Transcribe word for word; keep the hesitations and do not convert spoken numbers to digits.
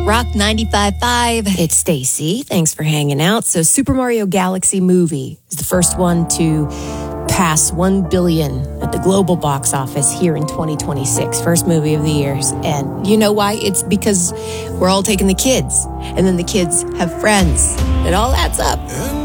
Rock ninety-five point five. It's Stacy. Thanks for hanging out. So Super Mario Galaxy Movie is the first one to pass one billion at the global box office here in twenty twenty-six. First movie of the year. And you know why? It's because we're all taking the kids. And then the kids have friends. It all adds up.